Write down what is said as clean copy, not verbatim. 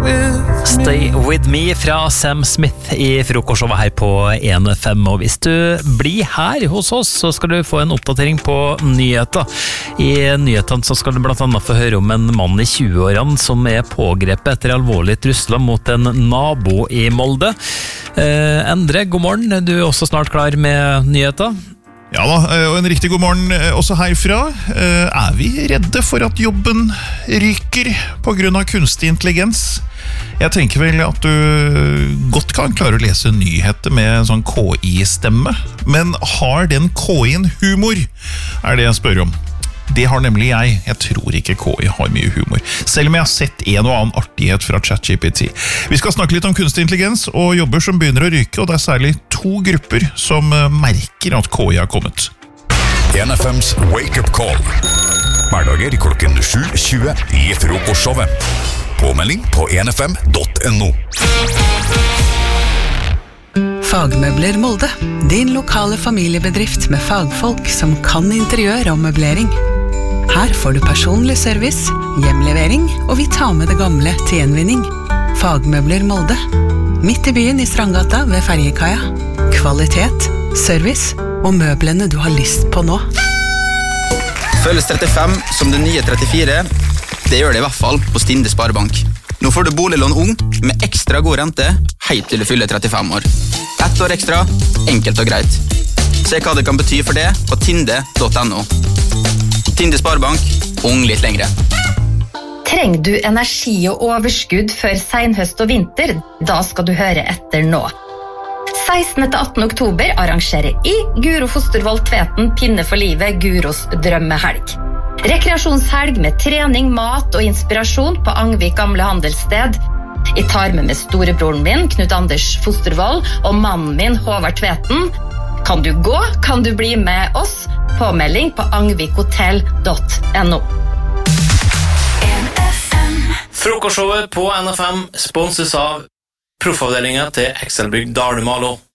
Stay With Me fra Sam Smith i frokostshowet her på 1FM. Og hvis du blir her hos oss, så skal du få en oppdatering på nyheter. I nyhetene så skal du blant annet få høre om en mann i 20-årene som pågrepet etter alvorlig trusler mot en nabo i Molde. Endre, god morgen. Du også snart klar med nyheter? Ja da, og en riktig god morgen også herfra. Vi redde for at jobben ryker på grunn av kunstig intelligens? Jeg tenker vel at du godt kan klare å lese nyheter med en sånn KI-stemme. Men har den KI-en humor? Det jeg spør om. Det har nemlig jeg. Jeg tror ikke KI har mye humor. Selv om jeg har sett en og annen artighet fra ChatGPT. Vi skal snakke litt om kunstig intelligens og jobber som begynner å ryke, og det særlig 2 grupper som merker at KI har kommet. 1FMs Wake Up Call. Hverdager klokken 7:20 i frokostshowet. Påmelding på 1fm.no. Fagmøbler Molde. Din lokale familiebedrift med fagfolk som kan interiør og møblering. Her får du personlig service, hjemlevering, og vi tar med det gamle til gjenvinning. Fagmøbler Molde. Midt i byen i Strandgata ved Ferjekaia. Kvalitet, service og møblene du har lyst på nå. Føles 35 som det nye 34. Det gjør det i hvert fall på Stinde Sparebank. Nå får du boliglån ung med ekstra god rente helt til du fyller 35 år. 1 år ekstra, enkelt og greit. Se hva det kan bety for det på tinde.no. Tinde Sparebank, ung litt lengre. Trenger du energi og overskudd før senhøst og vinter? Da skal du høre etter nå. 16. til 18. oktober arrangerer Guro Fostervold Tveten Pinne for livet Guros drømmehelg. Rekreasjonshelg med trening, mat og inspirasjon på Angvik gamle handelssted. Jeg tar med storebroren min, Knut Anders Fostervold, og mannen min, Håvard Tveten. Kan du gå? Kan du bli med oss? Påmelding på angvikhotell.no. Frokostshowet på NFM sponses av proffavdelingen til Excelbygg Dalumalo.